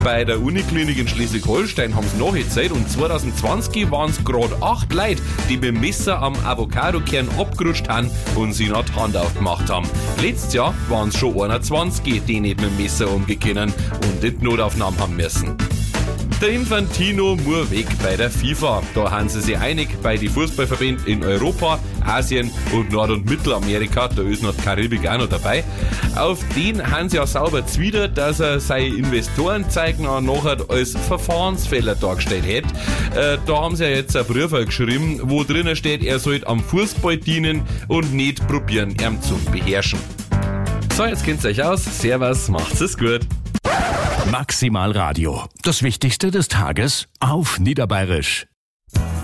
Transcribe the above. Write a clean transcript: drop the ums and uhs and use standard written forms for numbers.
Bei der Uniklinik in Schleswig-Holstein haben sie nachgezählt und 2020 waren es gerade 8 Leute, die mit dem Messer am Avocadokern abgerutscht haben und sie noch die Hand aufgemacht haben. Letztes Jahr waren es schon 21, die nicht mit dem Messer umgehen und die Notaufnahme haben müssen. Der Infantino muss weg bei der FIFA. Da haben sie sich einig bei den Fußballverbänden in Europa, Asien und Nord- und Mittelamerika. Da ist noch die Karibik auch noch dabei. Auf den haben sie ja sauber zwider, dass er seine Investorenzeichen auch nachher als Verfahrensfehler dargestellt hätte. Da haben sie ja jetzt einen Brief geschrieben, wo drinnen steht, er sollte am Fußball dienen und nicht probieren, ihn zu beherrschen. So, jetzt kennt's euch aus. Servus, macht's es gut. Maximal Radio. Das Wichtigste des Tages auf Niederbayerisch.